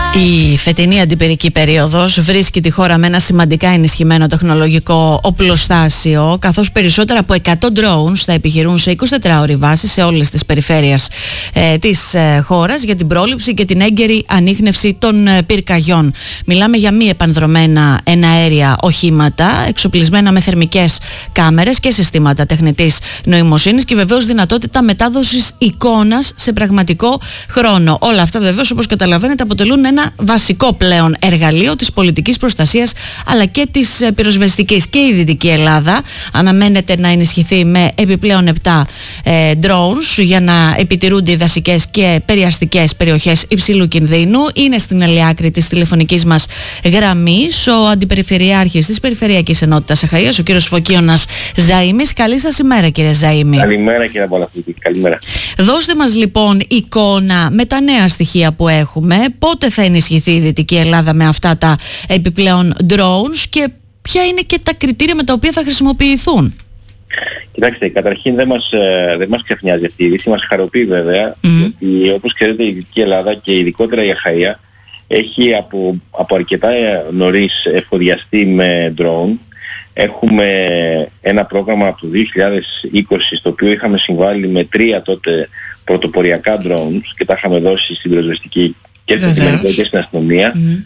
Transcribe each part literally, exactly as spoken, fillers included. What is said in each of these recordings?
Η φετινή αντιπυρική περίοδος βρίσκει τη χώρα με ένα σημαντικά ενισχυμένο τεχνολογικό οπλοστάσιο, καθώς περισσότερα από εκατό drones θα επιχειρούν σε εικοσιτετράωρη βάση σε όλες τις περιφέρειες ε, της ε, χώρας για την πρόληψη και την έγκαιρη ανίχνευση των ε, πυρκαγιών. Μιλάμε για μη επανδρομένα εναέρια οχήματα, εξοπλισμένα με θερμικές κάμερες και συστήματα τεχνητής νοημοσύνης και βεβαίως δυνατότητα μετάδοσης εικόνας σε πραγματικό χρόνο. Όλα αυτά βεβαίως, όπως καταλαβαίνετε, αποτελούν ένα βασικό πλέον εργαλείο της πολιτικής προστασίας αλλά και της πυροσβεστικής. Και η Δυτική Ελλάδα αναμένεται να ενισχυθεί με επιπλέον επτά ε, drones για να επιτηρούνται οι δασικές και περιαστικές περιοχές υψηλού κινδύνου. Είναι στην άλλη άκρη της τηλεφωνικής μας γραμμής ο Αντιπεριφερειάρχης της Περιφερειακής Ενότητας Αχαΐας, ο κύριος Φωκίωνας Ζαΐμης. Καλή σας ημέρα, κύριε Ζαΐμη. Καλημέρα, κύριε Παλαφούτη. Καλημέρα. Δώστε μας λοιπόν εικόνα με τα νέα στοιχεία που έχουμε. Πότε θα ενισχυθεί η Δυτική Ελλάδα με αυτά τα επιπλέον drones και ποια είναι και τα κριτήρια με τα οποία θα χρησιμοποιηθούν? Κοιτάξτε, καταρχήν δεν μας, δεν μας ξεχνιάζει αυτή η είδηση, μας χαροποιεί βέβαια, mm. γιατί όπως ξέρετε η Δυτική Ελλάδα και ειδικότερα η Αχαΐα έχει από, από αρκετά νωρίς εφοδιαστεί με drone. Έχουμε ένα πρόγραμμα από το δύο χιλιάδες είκοσι στο οποίο είχαμε συμβάλει με τρία τότε πρωτοποριακά drones και τα είχαμε δώσει στην πυροσβεστική και στην αστυνομία και στην αστυνομία mm.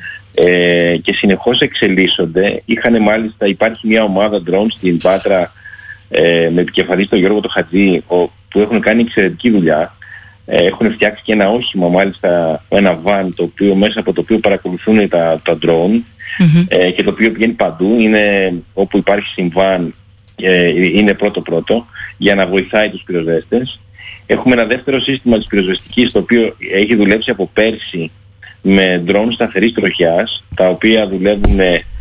ε, και συνεχώς εξελίσσονται. Είχαν μάλιστα, υπάρχει μια ομάδα drone στην Πάτρα ε, με επικεφαλής τον Γιώργο το Χατζή ο, που έχουν κάνει εξαιρετική δουλειά. Ε, έχουν φτιάξει και ένα όχημα, μάλιστα ένα van το οποίο, μέσα από το οποίο παρακολουθούν τα, τα drone mm-hmm. ε, και το οποίο πηγαίνει παντού. Είναι όπου υπάρχει συμβάν, ε, είναι πρώτο πρώτο για να βοηθάει τους πυροσβέστες. Έχουμε ένα δεύτερο σύστημα της πυροσβεστικής το οποίο έχει δουλέψει από πέρσι με drone σταθερής τροχιάς, τα οποία δουλεύουν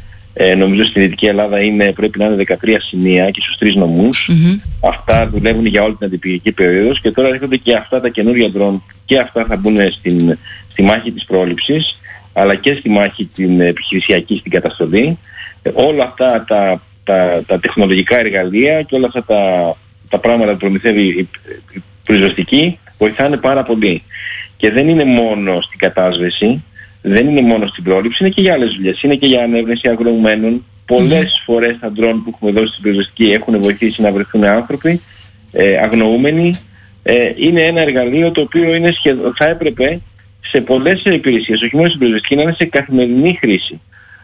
ε, νομίζω στην Δυτική Ελλάδα είναι, πρέπει να είναι δεκατρία σημεία και στους τρεις νομούς. Mm-hmm. Αυτά δουλεύουν για όλη την αντιπυρική περίοδο και τώρα έρχονται και αυτά τα καινούργια drone και αυτά θα μπουν στην, στη μάχη της πρόληψης αλλά και στη μάχη την επιχειρησιακή στην καταστολή. Ε, όλα αυτά τα, τα, τα τεχνολογικά εργαλεία και όλα αυτά τα, τα πράγματα που προμηθεύει η, η πυροσβεστική βοηθάνε πάρα πολύ. Και δεν είναι μόνο στην κατάσβεση, δεν είναι μόνο στην πρόληψη, είναι και για άλλες δουλειές. Είναι και για ανέβρεση αγνοωμένων. Πολλές mm. φορές τα drone που έχουμε δώσει στην πυροσβεστική έχουν βοηθήσει να βρεθούν άνθρωποι ε, αγνοούμενοι. Ε, είναι ένα εργαλείο το οποίο είναι σχεδόν, θα έπρεπε σε πολλές υπηρεσίες, όχι μόνο στην πυροσβεστική, να είναι σε καθημερινή χρήση.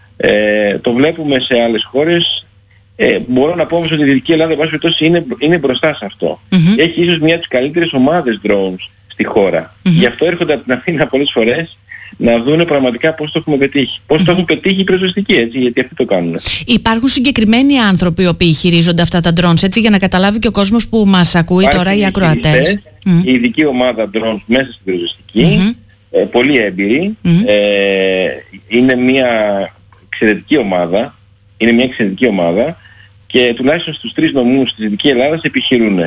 Ε, το βλέπουμε σε άλλες χώρες. Ε, μπορώ να πω όμως ότι η Δυτική Ελλάδα είναι, είναι μπροστά σε αυτό. Mm-hmm. Έχει ίσως μια από τις καλύτερες ομάδες drones στη χώρα. Mm-hmm. Γι' αυτό έρχονται από την Αθήνα πολλές φορές να δούνε πραγματικά πώς το έχουμε πετύχει. Πώς mm-hmm. το έχουν πετύχει οι πυροσβεστικοί, έτσι, γιατί αυτοί το κάνουν. Υπάρχουν συγκεκριμένοι άνθρωποι οι οποίοι χειρίζονται αυτά τα drones, έτσι, για να καταλάβει και ο κόσμος που μας ακούει Υπάρχει τώρα, οι ακροατές. Mm-hmm. Η ειδική ομάδα drones μέσα στην πυροσβεστική, mm-hmm. ε, πολύ έμπειροι. Mm-hmm. Ε, είναι μια εξαιρετική ομάδα. Είναι μια εξαιρετική ομάδα και τουλάχιστον στους τρεις νομούς της Δυτικής Ελλάδας επιχειρούν.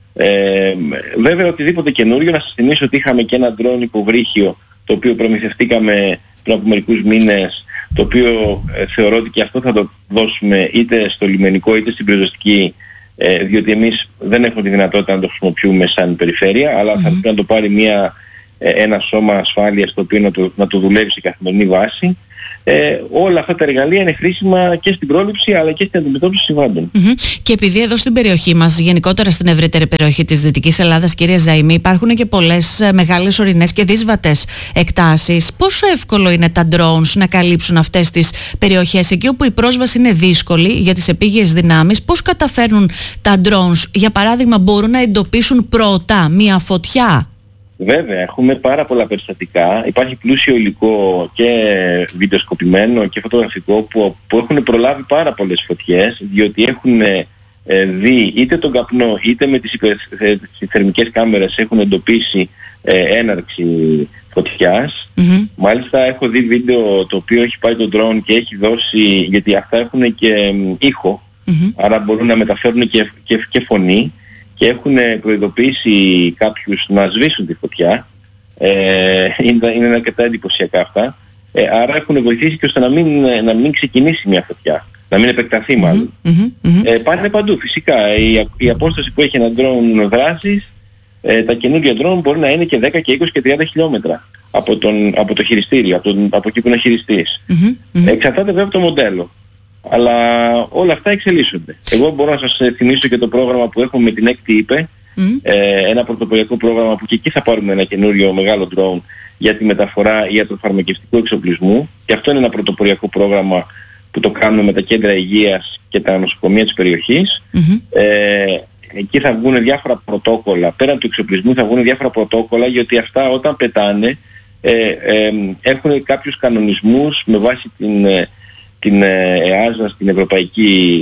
Ε, βέβαια οτιδήποτε καινούριο, να σας θυμίσω ότι είχαμε και ένα drone υποβρύχιο το οποίο προμηθευτήκαμε πριν από μερικούς μήνες, το οποίο ε, θεωρώ ότι και αυτό θα το δώσουμε είτε στο λιμενικό είτε στην πυροσβεστική, ε, διότι εμείς δεν έχουμε τη δυνατότητα να το χρησιμοποιούμε σαν περιφέρεια, αλλά mm-hmm. θα πρέπει να το πάρει μια, ε, ένα σώμα ασφάλειας το οποίο να το, να το δουλεύει σε καθημερινή βάση. Ε, όλα αυτά τα εργαλεία είναι χρήσιμα και στην πρόληψη αλλά και στην αντιμετώπιση συμβάντων. Mm-hmm. Και επειδή εδώ στην περιοχή μας, γενικότερα στην ευρύτερη περιοχή της Δυτικής Ελλάδας, κύριε Ζαΐμη, υπάρχουν και πολλές μεγάλες ορεινές και δύσβατες εκτάσεις, πόσο εύκολο είναι τα drones να καλύψουν αυτές τις περιοχές εκεί όπου η πρόσβαση είναι δύσκολη για τις επίγειες δυνάμεις? Πώς καταφέρνουν τα drones, για παράδειγμα, μπορούν να εντοπίσουν πρώτα μία φωτιά? Βέβαια, έχουμε πάρα πολλά περιστατικά. Υπάρχει πλούσιο υλικό και βιντεοσκοπημένο και φωτογραφικό που, που έχουν προλάβει πάρα πολλές φωτιές, διότι έχουν ε, δει είτε τον καπνό είτε με τις θερμικές κάμερες έχουν εντοπίσει ε, έναρξη φωτιάς. Mm-hmm. Μάλιστα έχω δει βίντεο το οποίο έχει πάει το drone και έχει δώσει, γιατί αυτά έχουν και ε, ήχο, mm-hmm. άρα μπορούν να μεταφέρουν και, και, και φωνή. Και έχουν προειδοποιήσει κάποιους να σβήσουν τη φωτιά. Ε, είναι, είναι αρκετά εντυπωσιακά αυτά. Ε, άρα έχουν βοηθήσει και ώστε να μην, να μην ξεκινήσει μια φωτιά. Να μην επεκταθεί μάλλον. Mm-hmm, mm-hmm. Ε, πάνε παντού φυσικά. Η, η απόσταση που έχει ένα drone δράσης, ε, τα καινούργια drone μπορεί να είναι και δέκα και είκοσι και τριάντα χιλιόμετρα. από, τον, από το χειριστήριο, από, τον, από εκεί που είναι χειριστής. Mm-hmm, mm-hmm. Εξαρτάται βέβαια από το μοντέλο. Αλλά όλα αυτά εξελίσσονται. Εγώ μπορώ να σας θυμίσω και το πρόγραμμα που έχουμε με την έκτη ΙΠΕ, mm. ε, ένα πρωτοποριακό πρόγραμμα που και εκεί θα πάρουμε ένα καινούριο μεγάλο drone για τη μεταφορά ιατροφαρμακευτικού εξοπλισμού, και αυτό είναι ένα πρωτοποριακό πρόγραμμα που το κάνουμε με τα κέντρα υγείας και τα νοσοκομεία της περιοχής. Mm-hmm. Ε, εκεί θα βγουν διάφορα πρωτόκολλα, πέραν του εξοπλισμού θα βγουν διάφορα πρωτόκολλα, γιατί αυτά όταν πετάνε ε, ε, έχουν κάποιους κανονισμούς με βάση την, την ΕΑΖΑ, την Ευρωπαϊκή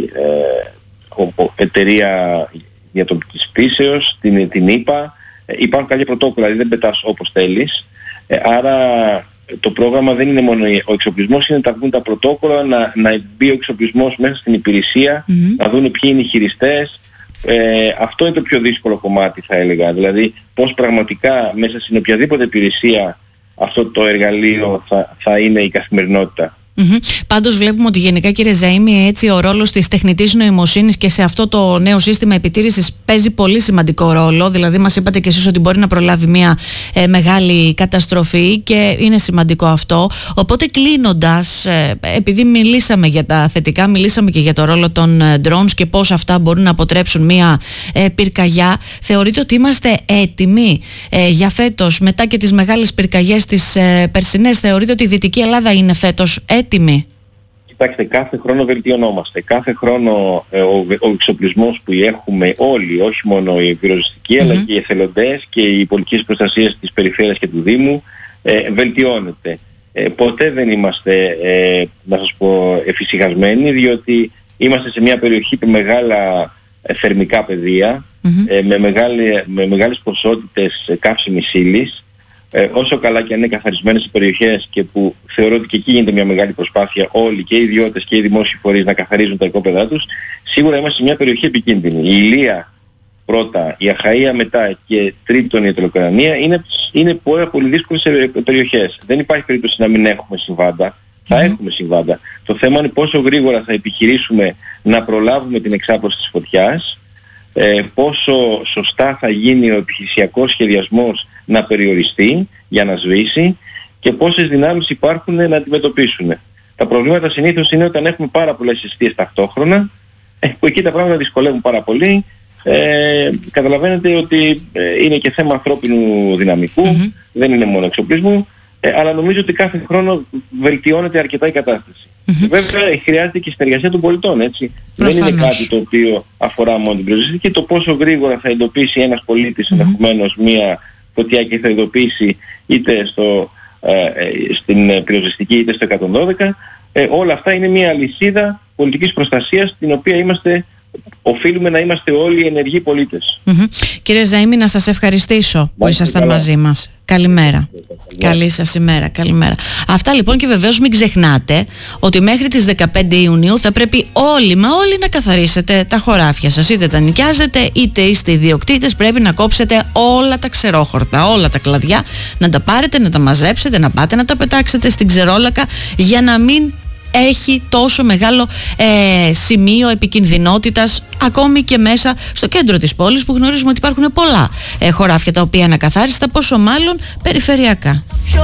ε, Εταιρεία Διατομικής Πτήσεως, την, την ΙΠΑ. Ε, υπάρχουν κάποια πρωτόκολλα, δηλαδή δεν πετάς όπως θέλεις. Ε, άρα το πρόγραμμα δεν είναι μόνο ο εξοπλισμός, είναι να βγουν τα πρωτόκολλα, να, να μπει ο εξοπλισμός μέσα στην υπηρεσία, mm-hmm. να δουν ποιοι είναι οι χειριστές. Ε, αυτό είναι το πιο δύσκολο κομμάτι, θα έλεγα. Δηλαδή πώς πραγματικά μέσα στην οποιαδήποτε υπηρεσία αυτό το εργαλείο θα, θα είναι η καθημερινότητα. Mm-hmm. Πάντως βλέπουμε ότι γενικά, κύριε Ζαΐμη, έτσι ο ρόλος της τεχνητής νοημοσύνης και σε αυτό το νέο σύστημα επιτήρησης παίζει πολύ σημαντικό ρόλο. Δηλαδή μας είπατε και εσείς ότι μπορεί να προλάβει μια ε, μεγάλη καταστροφή και είναι σημαντικό αυτό. Οπότε κλείνοντας, ε, επειδή μιλήσαμε για τα θετικά, μιλήσαμε και για το ρόλο των ε, drones και πώς αυτά μπορούν να αποτρέψουν μια ε, πυρκαγιά, θεωρείτε ότι είμαστε έτοιμοι ε, για φέτος, μετά και τις μεγάλες πυρκαγιές τις ε, περσινές? Θεωρείτε ότι η Δυτική Ελλάδα είναι φέτος έτοιμη? Κοιτάξτε, κάθε χρόνο βελτιωνόμαστε. Κάθε χρόνο ε, ο, ο εξοπλισμός που έχουμε όλοι, όχι μόνο οι πυροσβεστικοί, mm-hmm. αλλά και οι εθελοντές και οι πολιτικές προστασίες της περιφέρειας και του Δήμου, ε, βελτιώνεται. Ε, ποτέ δεν είμαστε, ε, να σας πω, εφησυχασμένοι, διότι είμαστε σε μια περιοχή με μεγάλα ε, θερμικά πεδία, mm-hmm. ε, με, μεγάλη, με μεγάλες ποσότητες ε, καύσιμης ύλης. Ε, όσο καλά και αν είναι καθαρισμένες οι περιοχές, και που θεωρώ ότι και εκεί γίνεται μια μεγάλη προσπάθεια όλοι, και οι ιδιώτες και οι δημόσιοι φορείς, να καθαρίζουν τα οικόπεδά τους, σίγουρα είμαστε σε μια περιοχή επικίνδυνη. Η Ηλία πρώτα, η Αχαΐα μετά και τρίτον η Αιτωλοκρανία είναι, είναι πολύ, πολύ δύσκολες περιοχές. Δεν υπάρχει περίπτωση να μην έχουμε συμβάντα. Θα έχουμε συμβάντα. Το θέμα είναι πόσο γρήγορα θα επιχειρήσουμε να προλάβουμε την εξάπλωση της φωτιάς, ε, πόσο σωστά θα γίνει ο επιχειρησιακός σχεδιασμός να περιοριστεί για να σβήσει, και πόσες δυνάμεις υπάρχουν να αντιμετωπίσουν. Τα προβλήματα συνήθως είναι όταν έχουμε πάρα πολλές αιστείες ταυτόχρονα, ε, που εκεί τα πράγματα δυσκολεύουν πάρα πολύ. Ε, καταλαβαίνετε ότι ε, είναι και θέμα ανθρώπινου δυναμικού, mm-hmm. δεν είναι μόνο εξοπλισμού, ε, αλλά νομίζω ότι κάθε χρόνο βελτιώνεται αρκετά η κατάσταση. Mm-hmm. Βέβαια χρειάζεται και η συνεργασία των πολιτών, έτσι. Προφανώς. Δεν είναι κάτι το οποίο αφορά μόνο την πυροσβεστική, και το πόσο γρήγορα θα εντοπίσει ένας πολίτης mm-hmm. ενδεχομένως μία φωτιά και θα ειδοποιήσει είτε στο, ε, στην πυροσβεστική είτε στο εκατόν δώδεκα, ε, όλα αυτά είναι μια αλυσίδα πολιτικής προστασίας, την οποία είμαστε, οφείλουμε να είμαστε όλοι ενεργοί πολίτες. Mm-hmm. Κύριε Ζαΐμη, να σας ευχαριστήσω Μάλιστα, που ήσασταν καλά. μαζί μας. Καλημέρα. Καλή σας ημέρα. Καλημέρα. Αυτά λοιπόν, και βεβαίως μην ξεχνάτε ότι μέχρι τις δεκαπέντε Ιουνίου θα πρέπει όλοι μα όλοι να καθαρίσετε τα χωράφια σας. Είτε τα νοικιάζετε είτε είστε ιδιοκτήτες, πρέπει να κόψετε όλα τα ξερόχορτα, όλα τα κλαδιά, να τα πάρετε, να τα μαζέψετε, να πάτε να τα πετάξετε στην ξερόλακα, για να μην έχει τόσο μεγάλο ε, σημείο επικινδυνότητας ακόμη και μέσα στο κέντρο της πόλης, που γνωρίζουμε ότι υπάρχουν πολλά ε, χωράφια τα οποία είναι ακαθάριστα, πόσο μάλλον περιφερειακά.